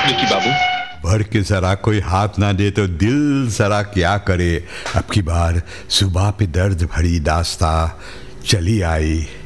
मिकी बाबू। भर के जरा कोई हाथ ना दे तो दिल जरा क्या करे। अब की बार सुबह पे दर्द भरी दास्ता चली आई।